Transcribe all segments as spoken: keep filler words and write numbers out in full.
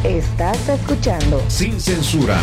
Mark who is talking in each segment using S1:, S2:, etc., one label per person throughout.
S1: Estás escuchando
S2: Sin Censura.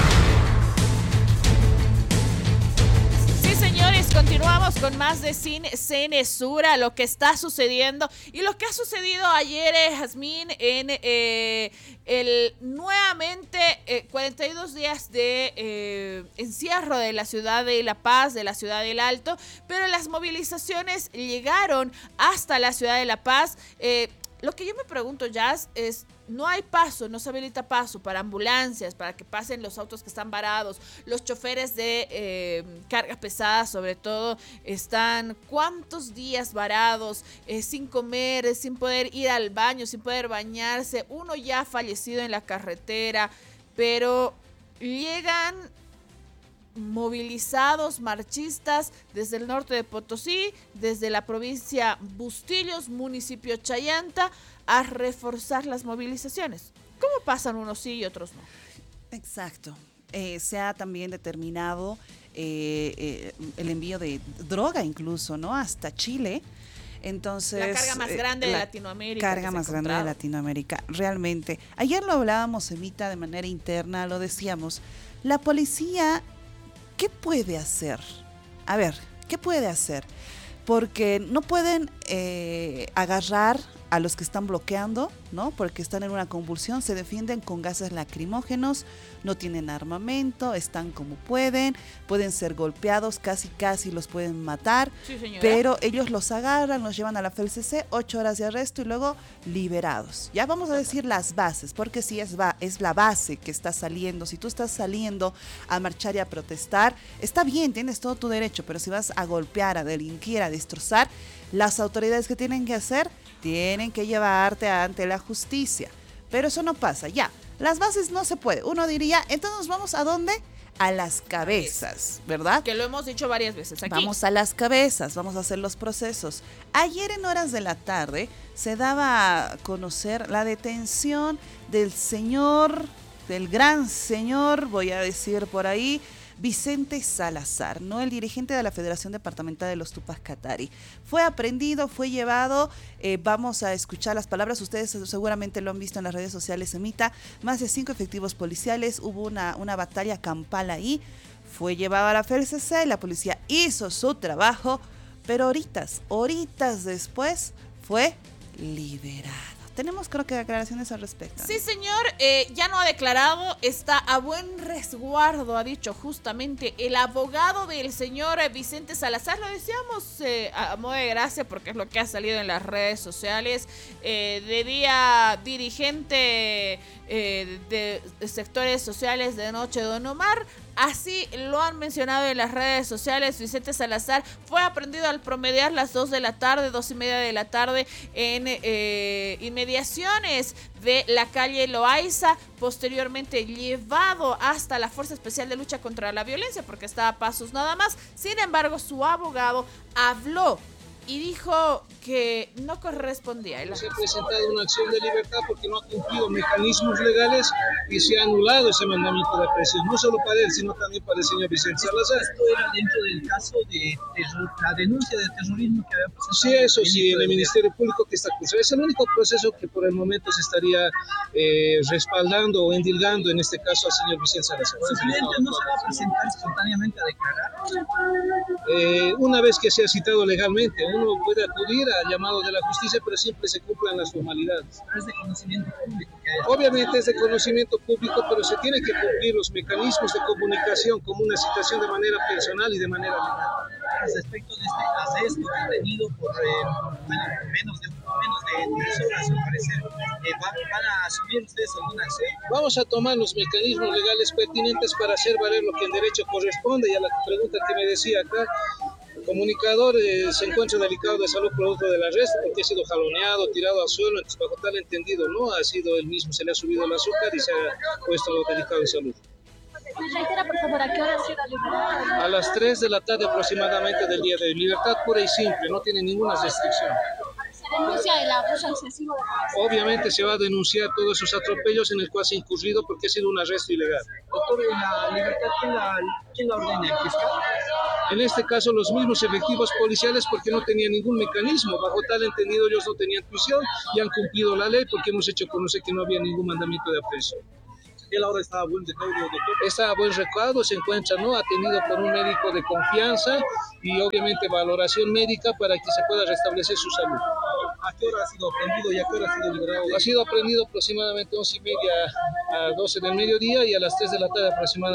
S3: Sí, señores, continuamos con más de Sin Censura, lo que está sucediendo y lo que ha sucedido ayer, eh, Jazmín, en eh, el nuevamente eh, cuarenta y dos días de eh, encierro de la ciudad de La Paz, de la ciudad del Alto, pero las movilizaciones llegaron hasta la ciudad de La Paz. Eh, lo que yo me pregunto, Jazz, es... No hay paso, no se habilita paso para ambulancias, para que pasen los autos que están varados. Los choferes de eh, carga pesada, sobre todo, están cuántos días varados, eh, sin comer, sin poder ir al baño, sin poder bañarse. Uno ya ha fallecido en la carretera, pero llegan movilizados, marchistas desde el norte de Potosí, desde la provincia Bustillos, municipio Chayanta, a reforzar las movilizaciones. ¿Cómo pasan unos sí y otros no?
S4: Exacto. Eh, se ha también determinado eh, eh, el envío de droga incluso, ¿no? Hasta Chile. Entonces,
S3: la carga más grande
S4: eh,
S3: de Latinoamérica.
S4: Carga más grande de Latinoamérica, realmente. Ayer lo hablábamos, Emita, de manera interna, lo decíamos. La policía, ¿qué puede hacer? A ver, ¿qué puede hacer? Porque no pueden eh, agarrar a los que están bloqueando, ¿no? Porque están en una convulsión, se defienden con gases lacrimógenos, no tienen armamento, están como pueden, pueden ser golpeados, casi casi los pueden matar,
S3: sí, señora. Pero
S4: ellos los agarran, los llevan a la F E L C C, ocho horas de arresto y luego liberados. Ya vamos a decir las bases, porque si es, va, es la base que está saliendo, si tú estás saliendo a marchar y a protestar, está bien, tienes todo tu derecho, pero si vas a golpear, a delinquir, a destrozar, las autoridades que tienen que hacer, tienen que llevarte ante la justicia. Pero eso no pasa, ya. Las bases no se puede. Uno diría, entonces vamos ¿a dónde? A las cabezas, ¿verdad?
S3: Que lo hemos dicho varias veces aquí.
S4: Vamos a las cabezas, vamos a hacer los procesos. Ayer en horas de la tarde se daba a conocer la detención del señor, del gran señor, voy a decir por ahí, Vicente Salazar, ¿no? El dirigente de la Federación Departamental de los Tupac Katari. Fue aprehendido, fue llevado, eh, vamos a escuchar las palabras, ustedes seguramente lo han visto en las redes sociales, Emita, más de cinco efectivos policiales, hubo una, una batalla campal ahí, fue llevado a la F E L C C, la policía hizo su trabajo, pero horitas, horitas después fue liberado. Tenemos, creo que, declaraciones al respecto.
S3: Sí, señor, eh, ya no ha declarado, está a buen resguardo, ha dicho justamente el abogado del señor Vicente Salazar. Lo decíamos eh, a modo de gracia porque es lo que ha salido en las redes sociales. Eh, de día, dirigente eh, de sectores sociales de Noche Don Omar. Así lo han mencionado en las redes sociales. Vicente Salazar fue aprehendido al promediar las dos de la tarde, dos y media de la tarde en eh, inmediaciones de la calle Loaiza, posteriormente llevado hasta la Fuerza Especial de Lucha contra la Violencia porque estaba a pasos nada más. Sin embargo, su abogado habló y dijo que no correspondía.
S5: Se ha presentado una acción de libertad porque no ha cumplido mecanismos legales y se ha anulado ese mandamiento de aprehensión, no solo para él, sino también para el señor Vicente Salazar.
S6: Esto era dentro del caso de terror, la denuncia de terrorismo que había presentado.
S5: Sí, eso sí, en el Ministerio Público que está acusado. Es el único proceso que por el momento se estaría eh, respaldando o endilgando, en este caso, al señor Vicente Salazar.
S6: ¿Su cliente no se va a presentar espontáneamente a declarar?
S5: Eh, una vez que sea citado legalmente, uno puede acudir al llamado de la justicia, pero siempre se cumplan las formalidades.
S6: Pero es de conocimiento público. Que
S5: Obviamente es de conocimiento público, pero se tienen que cumplir los mecanismos de comunicación como una citación de manera personal y de manera legal.
S6: Respecto de este arresto que ha tenido por eh, bueno, menos de menos de tres horas, al parecer, eh, ¿van, ¿van a asumir ustedes alguna acción?
S5: Vamos a tomar los mecanismos legales pertinentes para hacer valer lo que en derecho corresponde. Y a la pregunta que me decía acá, el comunicador eh, se encuentra delicado de salud producto del arresto porque ha sido jaloneado, tirado al suelo, entonces bajo tal entendido no ha sido él mismo, se le ha subido el azúcar y se ha puesto delicado de salud.
S7: Reitera, por favor, ¿a qué hora ha sido liberado?
S5: A las tres de la tarde aproximadamente del día de hoy. Libertad pura y simple, no tiene ninguna restricción.
S7: ¿Se denuncia el abuso excesivo de la
S5: Obviamente se va a denunciar todos esos atropellos en el cual se ha incurrido porque ha sido un arresto ilegal.
S6: Doctor, ¿la libertad quién la, quién la ordena? ¿El fiscal?
S5: En este caso, los mismos efectivos policiales, porque no tenían ningún mecanismo. Bajo tal entendido, ellos no tenían prisión y han cumplido la ley porque hemos hecho conocer que no había ningún mandamiento de aprehensión.
S6: Él ahora está a buen recaudo, doctor.
S5: Está a buen recaudo, se encuentra no atendido por un médico de confianza y obviamente valoración médica para que se pueda restablecer su salud.
S6: ¿A qué hora ha sido aprendido y a qué hora ha sido liberado?
S5: Ha sido aprendido aproximadamente once y media a doce del mediodía y a las tres de la tarde aproximadamente.